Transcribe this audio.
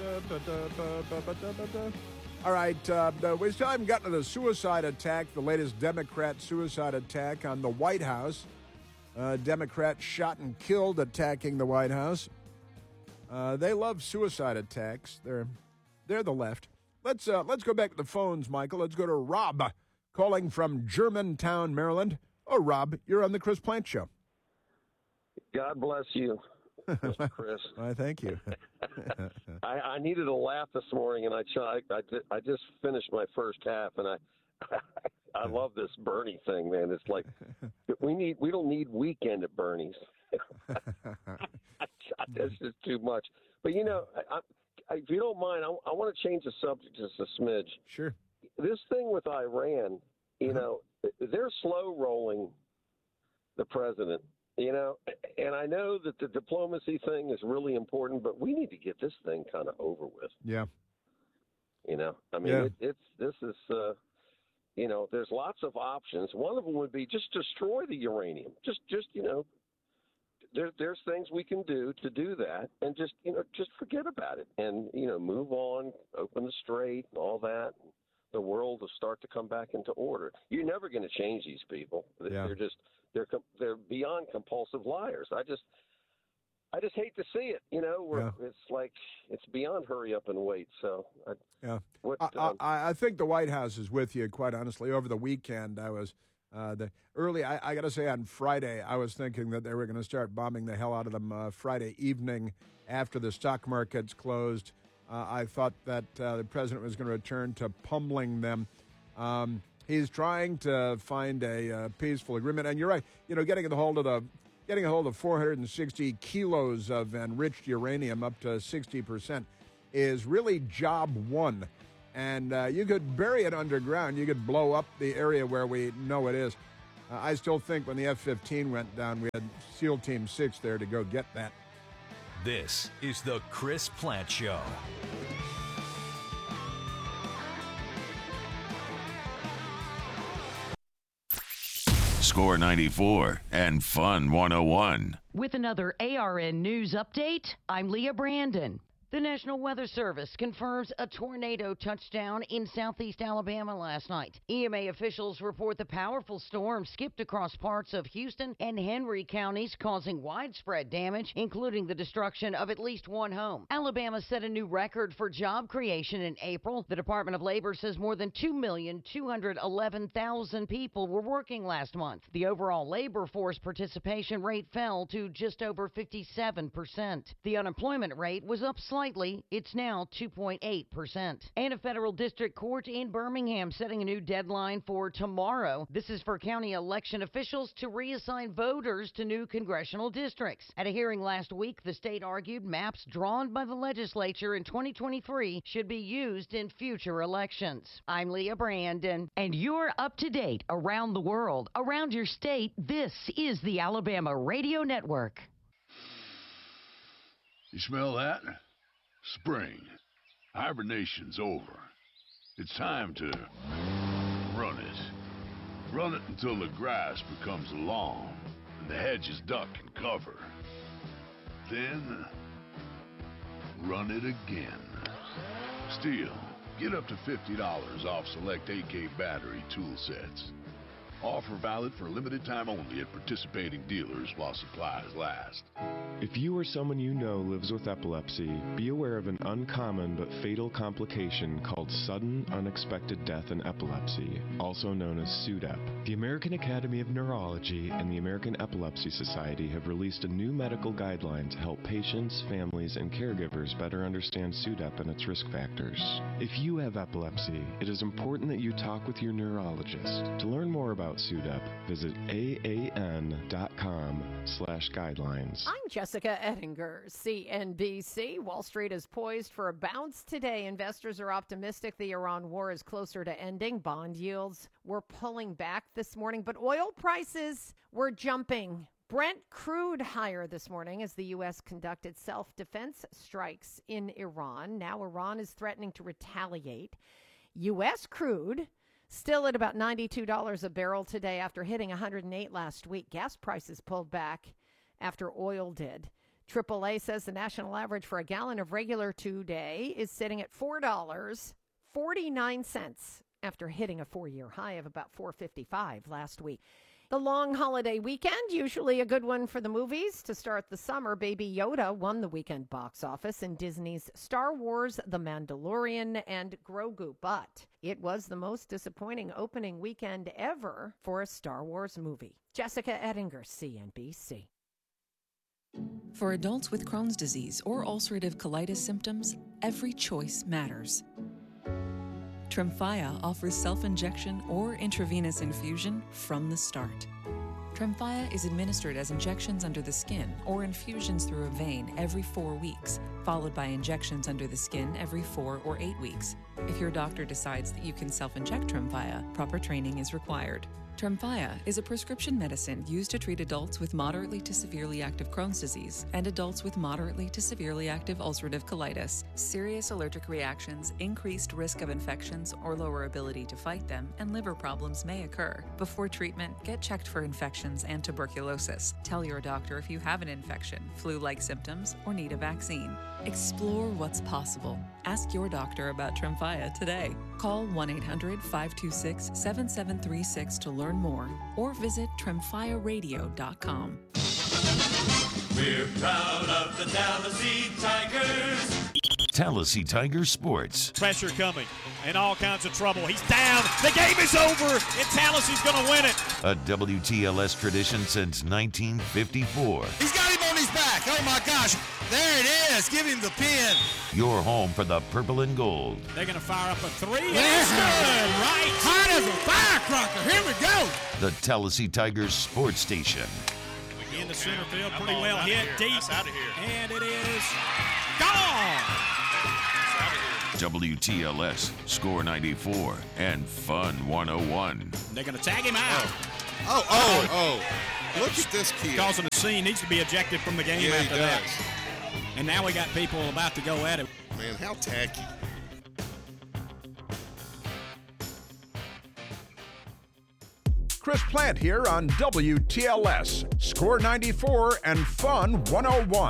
All right, we still haven't gotten to the suicide attack, the latest Democrat suicide attack on the White House. Democrat shot and killed attacking the White House. They love suicide attacks. They're the left. Let's go back to the phones, Michael. Let's go to Rob, calling from Germantown, Maryland. Oh, Rob, you're on the Chris Plant Show. God bless you, Mr. Chris. Why, thank you. I needed a laugh this morning, and I just finished my first half, and I love this Bernie thing, man. It's like we don't need weekend at Bernie's. That's just too much. But if you don't mind, I want to change the subject just a smidge. Sure. This thing with Iran, they're slow rolling the president. And I know that the diplomacy thing is really important, but we need to get this thing kind of over with. Yeah. There's lots of options. One of them would be just destroy the uranium. There's things we can do to do that, and just forget about it, and move on, open the strait, and all that. The world will start to come back into order. You're never going to change these people. Yeah. They're beyond compulsive liars. I just hate to see it. It's like it's beyond hurry up and wait. So I think the White House is with you. Quite honestly, over the weekend, I was I got to say on Friday, I was thinking that they were going to start bombing the hell out of them Friday evening after the stock markets closed. I thought that the president was going to return to pummeling them. He's trying to find a peaceful agreement, and you're right. Getting a hold of 460 kilos of enriched uranium up to 60% is really job one. And you could bury it underground. You could blow up the area where we know it is. I still think when the F-15 went down, we had SEAL Team 6 there to go get that. This is the Chris Plant Show. Score 94 and Fun 101. With another ARN News update, I'm Leah Brandon. The National Weather Service confirms a tornado touchdown in southeast Alabama last night. EMA officials report the powerful storm skipped across parts of Houston and Henry counties, causing widespread damage, including the destruction of at least one home. Alabama set a new record for job creation in April. The Department of Labor says more than 2,211,000 people were working last month. The overall labor force participation rate fell to just over 57%. The unemployment rate was up slightly. It's now 2.8%. And a federal district court in Birmingham setting a new deadline for tomorrow. This is for county election officials to reassign voters to new congressional districts. At a hearing last week, the state argued maps drawn by the legislature in 2023 should be used in future elections. I'm Leah Brandon, and you're up to date around the world, around your state. This is the Alabama Radio Network. You smell that? Spring. Hibernation's over. It's time to run it. Run it until the grass becomes long and the hedges duck and cover. Then, run it again. Still, get up to $50 off select AK battery tool sets. Offer valid for a limited time only at participating dealers while supplies last. If you or someone you know lives with epilepsy, be aware of an uncommon but fatal complication called sudden unexpected death in epilepsy, also known as SUDEP. The American Academy of Neurology and the American Epilepsy Society have released a new medical guideline to help patients, families, and caregivers better understand SUDEP and its risk factors. If you have epilepsy, it is important that you talk with your neurologist. To learn more about SUDEP, visit aan.com/guidelines. I'm Jessica Ettinger, CNBC. Wall Street is poised for a bounce today. Investors are optimistic the Iran war is closer to ending. Bond yields were pulling back this morning, but oil prices were jumping. Brent crude higher this morning as the U.S. conducted self-defense strikes in Iran. Now Iran is threatening to retaliate. U.S. crude still at about $92 a barrel today after hitting $108 last week. Gas prices pulled back after oil did. AAA says the national average for a gallon of regular today is sitting at $4.49 after hitting a 4-year high of about $4.55 last week. The long holiday weekend, usually a good one for the movies. To start the summer, Baby Yoda won the weekend box office in Disney's Star Wars, The Mandalorian, and Grogu. But it was the most disappointing opening weekend ever for a Star Wars movie. Jessica Ettinger, CNBC. For adults with Crohn's disease or ulcerative colitis symptoms, every choice matters. Tremfya offers self-injection or intravenous infusion from the start. Tremfya is administered as injections under the skin or infusions through a vein every 4 weeks, followed by injections under the skin every 4 or 8 weeks. If your doctor decides that you can self-inject Tremfya, proper training is required. Tremfya is a prescription medicine used to treat adults with moderately to severely active Crohn's disease and adults with moderately to severely active ulcerative colitis. Serious allergic reactions, increased risk of infections or lower ability to fight them, and liver problems may occur. Before treatment, get checked for infections and tuberculosis. Tell your doctor if you have an infection, flu-like symptoms, or need a vaccine. Explore what's possible. Ask your doctor about Tremfya today. Call 1-800-526-7736 to learn more or visit tremfyaradio.com. We're proud of the Tallahassee Tigers. Tallahassee Tiger Sports. Pressure coming and all kinds of trouble. He's down. The game is over and Tallahassee's going to win it. A WTLS tradition since 1954. He's got him on his back. Oh my gosh. There it is. Give him the pin. Your home for the purple and gold. They're going to fire up a three. That's good. Right. Hot as a firecracker. Here we go. The Tallahassee Tigers Sports Station. In the center field, pretty well hit deep. Out of here. And it is gone. WTLS, Score 94, and Fun 101. They're going to tag him out. Oh. Look at this kid. Causing a scene. Needs to be ejected from the game after that. And now we got people about to go at it. Man, how tacky. Chris Plant here on WTLS, Score 94 and Fun 101.